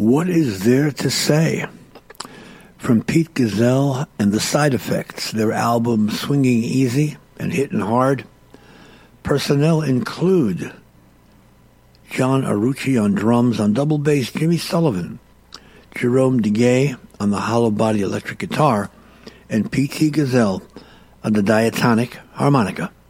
What is there to say? From Pete Gazelle and the Side Effects, their album Swinging Easy and Hitting Hard. Personnel include John Arucci on drums, on double bass Jimmy Sullivan, Jerome DeGay on the hollow body electric guitar, and P.T. Gazelle on the diatonic harmonica.